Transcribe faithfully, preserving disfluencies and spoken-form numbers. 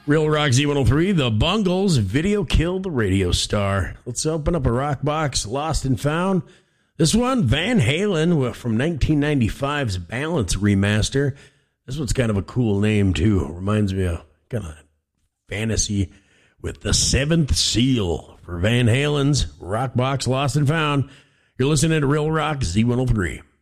Real Rock Z one oh three, the Bungles, Video Killed the Radio Star. Let's open up a rock box, Lost and Found. This one, Van Halen from nineteen ninety-five's Balance remaster. This one's kind of a cool name, too. Reminds me of kind of fantasy with the Seventh Seal for Van Halen's rock box, Lost and Found. You're listening to Real Rock Z one oh three.